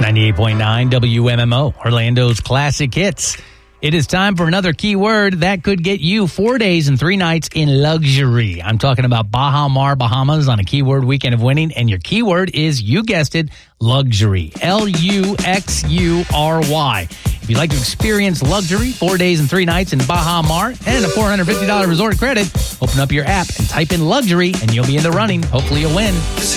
98.9 WMMO, Orlando's classic hits. It is time for another keyword that could get you 4 days and 3 nights in luxury. I'm talking about Baha Mar, Bahamas on a keyword weekend of winning, and your keyword is, you guessed it, luxury. Luxury. If you'd like to experience luxury, 4 days and 3 nights in Baha Mar and a $450 resort credit, open up your app and type in luxury, and you'll be in the running. Hopefully you'll win.